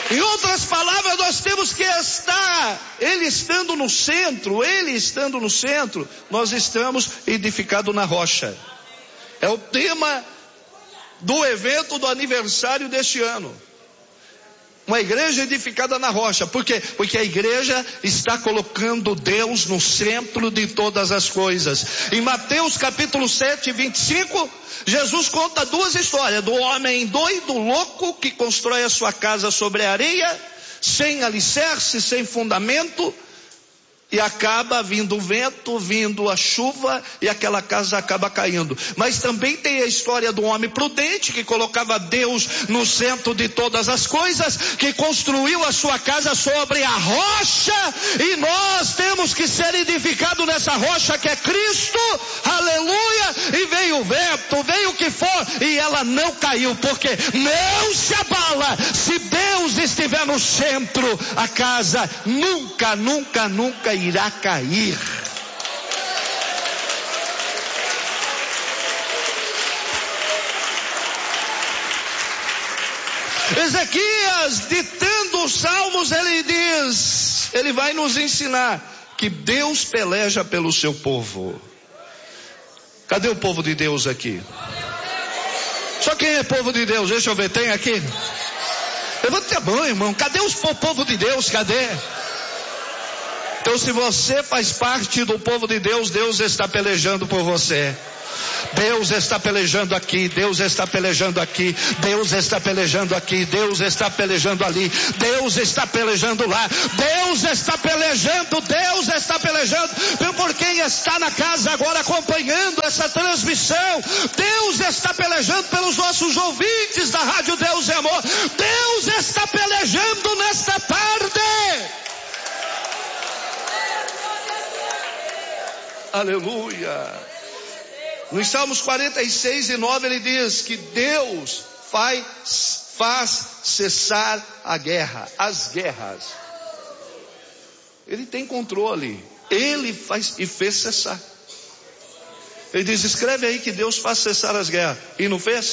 Em outras palavras, nós temos que estar, Ele estando no centro, nós estamos edificados na rocha. É o tema do evento do aniversário deste ano. Uma igreja edificada na rocha. Por quê? Porque a igreja está colocando Deus no centro de todas as coisas. Em Mateus capítulo 7, 25, Jesus conta duas histórias. Do homem doido, louco, que constrói a sua casa sobre a areia, sem alicerce, sem fundamento, e acaba vindo o vento, vindo a chuva, e aquela casa acaba caindo. Mas também tem a história do homem prudente, que colocava Deus no centro de todas as coisas, que construiu a sua casa sobre a rocha, e nós temos que ser edificados nessa rocha que é Cristo, aleluia. E veio o vento, veio o que for, e ela não caiu, porque não se abala. Se Deus estiver no centro, a casa nunca irá cair. Ezequias, ditando os salmos, ele vai nos ensinar que Deus peleja pelo seu povo. Cadê o povo de Deus aqui? Só quem é povo de Deus? Deixa eu ver, tem aqui? Levante a mão, irmão. Cadê o povo de Deus? Cadê? Então, se você faz parte do povo de Deus, Deus está pelejando por você. Deus está pelejando aqui, Deus está pelejando aqui, Deus está pelejando aqui, Deus está pelejando ali, Deus está pelejando lá, Deus está pelejando por quem está na casa agora acompanhando essa transmissão. Deus está pelejando pelos nossos ouvintes da Rádio Deus é Amor. Deus está pelejando nesta tarde. Aleluia. Nos Salmos 46 e 9 ele diz que Deus faz cessar a guerra, as guerras. Ele tem controle. Ele faz e fez cessar. Ele diz, escreve aí que Deus faz cessar as guerras. E não fez?